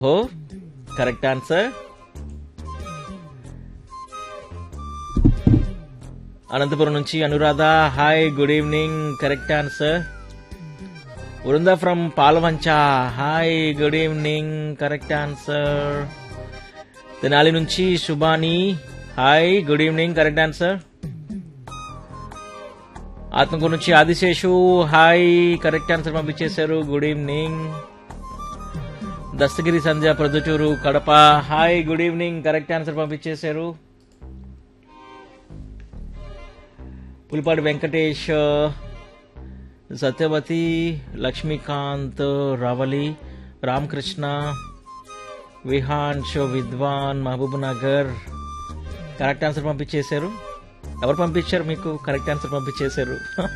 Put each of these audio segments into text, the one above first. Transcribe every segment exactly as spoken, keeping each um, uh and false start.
ఓ correct answer. Anantapuram నుంచి Anuradha hi good evening correct answer. Vrinda from Palvancha hi good evening correct answer. Tenali నుంచి Subhani hi good evening correct answer. Atmakur నుంచి Adiseshu hi correct answer పంపించేశారు good evening. Dastagiri సంధ్య Proddatur Kadapa hi good evening correct answer పంపించేశారు. పులిపాటి వెంకటేష్ సత్యవతి లక్ష్మీకాంత్ రవలి రామకృష్ణ విహాన్ష్ విద్వాన్ Mahabub Nagar correct answer పంపించేశారు. ఎవరు పంపించారు మీకు correct answer పంపించేశారు?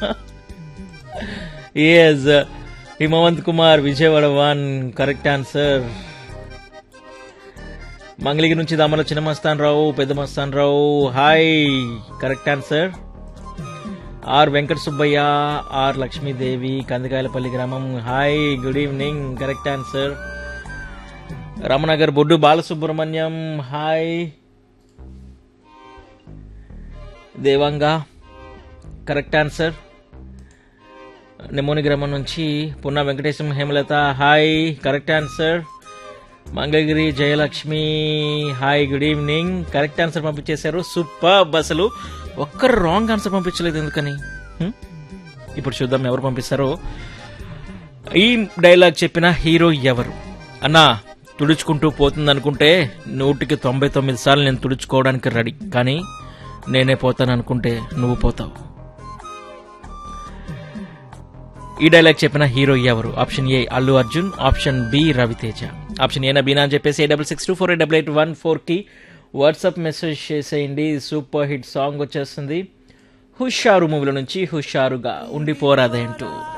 Yes Himavanth Kumar Vijayawada one correct answer. Mangalagiri నుంచి దామల చిన్న మస్తాన్ రావు పెద్ద మస్తాన్ రావు hi correct answer. Are Venkata Subbaiah are Lakshmidevi కందికాయలపల్లి గ్రామం hi good evening correct answer. Ramnagar బొడ్డు Balasubrahmanyam hi. దేవంగా correct answer. Nemoni గ్రామం నుంచి Punna Venkatesham Hemalatha hi correct answer. Mangalagiri Jayalakshmi hi good evening correct answer పంపించేశారు. సూపర్. అసలు ఒక్కరు రాంగ్ ఆన్సర్ పంపించలేదు ఎందుకని? ఇప్పుడు చూద్దాం ఎవరు పంపిస్తారో. ఈ డైలాగ్ చెప్పిన హీరో ఎవరు? అన్నా తుడుచుకుంటూ పోతుంది అనుకుంటే నూటికి తొంభై తొమ్మిది సార్లు నేను తుడుచుకోవడానికి రెడీ, కానీ నేనే పోతాను అనుకుంటే నువ్వు పోతావు. ఈ డైలాగ్ చెప్పిన హీరో ఎవరు? Option A Allu Arjun, option B Raviteja. Option A నబీనా అని చెప్పేసి ఏ double six two four eight double eight one four కి వాట్సాప్ మెసేజ్ చేసేయండి. సూపర్ హిట్ సాంగ్ వచ్చేస్తుంది హుషారు మూవీలో నుంచి, హుషారుగా ఉండిపోరాదేంటూ.